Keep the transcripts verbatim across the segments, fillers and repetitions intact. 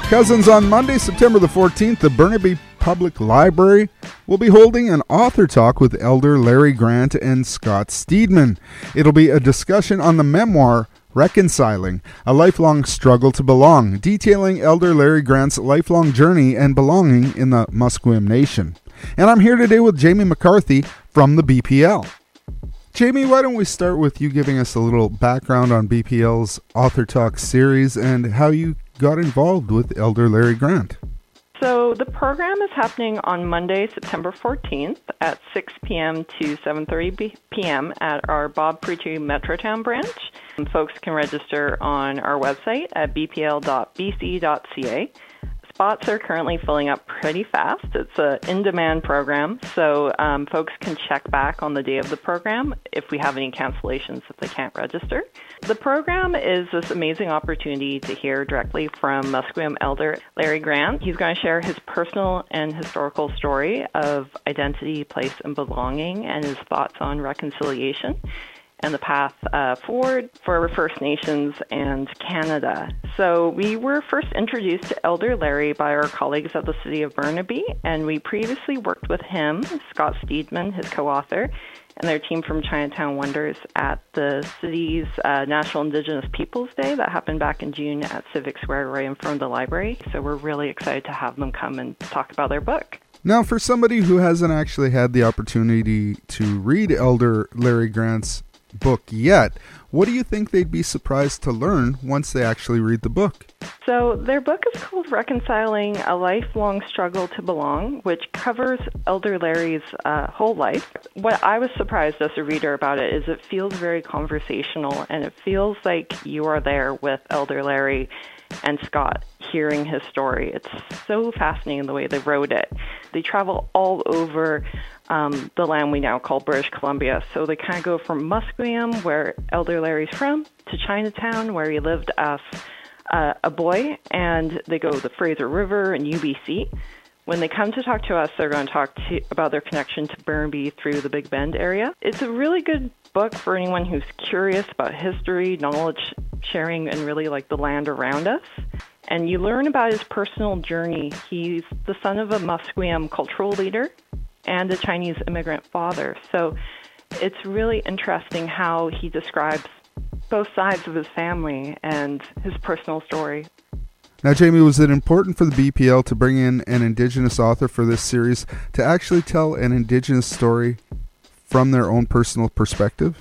Cousins, on Monday, September the fourteenth, the Burnaby Public Library will be holding an author talk with Elder Larry Grant and Scott Steedman. It'll be a discussion on the memoir Reconciling, a lifelong struggle to belong, detailing Elder Larry Grant's lifelong journey and belonging in the Musqueam Nation. And I'm here today with Jamie McCarthy from the B P L. Jamie, why don't we start with you giving us a little background on B P L's Author Talk series and how you got involved with Elder Larry Grant. So the program is happening on Monday, September fourteenth at six p.m. to seven thirty p.m. at our Bob Preachy Metrotown branch. And folks can register on our website at b p l dot b c dot c a. Spots are currently filling up pretty fast. It's an in-demand program, so um, folks can check back on the day of the program if we have any cancellations if they can't register. The program is this amazing opportunity to hear directly from Musqueam Elder Larry Grant. He's going to share his personal and historical story of identity, place, and belonging, and his thoughts on reconciliation and the path uh, forward for First Nations and Canada. So we were first introduced to Elder Larry by our colleagues at the City of Burnaby, and we previously worked with him, Scott Steedman, his co-author, and their team from Chinatown Wonders at the city's uh, National Indigenous Peoples Day that happened back in June at Civic Square right in front of the library. So we're really excited to have them come and talk about their book. Now, for somebody who hasn't actually had the opportunity to read Elder Larry Grant's book yet, what do you think they'd be surprised to learn once they actually read the book? So their book is called Reconciling, a Lifelong Struggle to Belong, which covers Elder Larry's uh, whole life. What I was surprised as a reader about it is it feels very conversational, and it feels like you are there with Elder Larry and Scott hearing his story. It's so fascinating the way they wrote it. They travel all over um, the land we now call British Columbia. So they kind of go from Musqueam, where Elder Larry's from, to Chinatown, where he lived as uh, a boy, and they go to the Fraser River and U B C. When they come to talk to us, they're going to talk to, about their connection to Burnaby through the Big Bend area. It's a really good book for anyone who's curious about history, knowledge sharing, and really like the land around us. And you learn about his personal journey. He's the son of a Musqueam cultural leader and a Chinese immigrant father. So it's really interesting how he describes both sides of his family and his personal story. Now, Jamie, was it important for the B P L to bring in an Indigenous author for this series to actually tell an Indigenous story from their own personal perspective?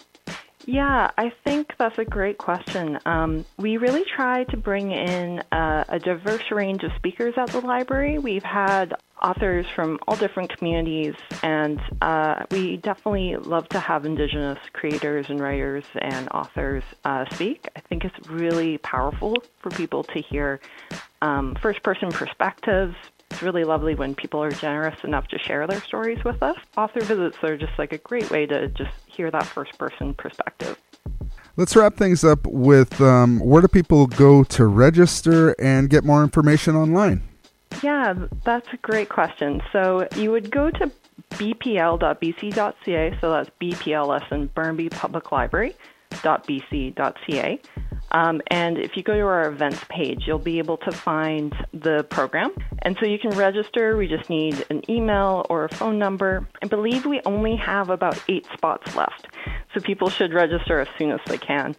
Yeah, I think that's a great question. Um, we really try to bring in uh, a diverse range of speakers at the library. We've had authors from all different communities, and uh, we definitely love to have Indigenous creators and writers and authors uh, speak. I think it's really powerful for people to hear um, first-person perspectives. It's really lovely when people are generous enough to share their stories with us. Author visits are just like a great way to just hear that first-person perspective. Let's wrap things up with um, where do people go to register and get more information online? Yeah, that's a great question. So you would go to b p l dot b c dot c a, so that's B P L as in Burnaby Public Library dot b c dot c a. Um, and if you go to our events page, you'll be able to find the program. And so you can register. We just need an email or a phone number. I believe we only have about eight spots left. So people should register as soon as they can.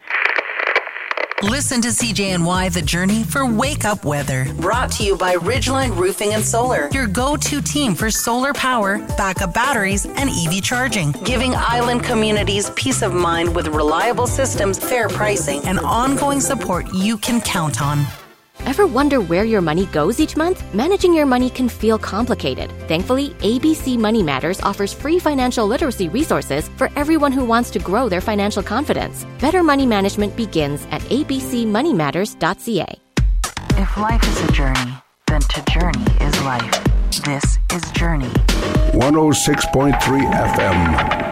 Listen to C J N Y The Journey for Wake Up Weather. Brought to you by Ridgeline Roofing and Solar, your go-to team for solar power, backup batteries, and E V charging. Giving island communities peace of mind with reliable systems, fair pricing, and ongoing support you can count on. Ever wonder where your money goes each month? Managing your money can feel complicated. Thankfully, A B C Money Matters offers free financial literacy resources for everyone who wants to grow their financial confidence. Better money management begins at a b c money matters dot c a. If life is a journey, then to journey is life. This is Journey. one oh six point three F M.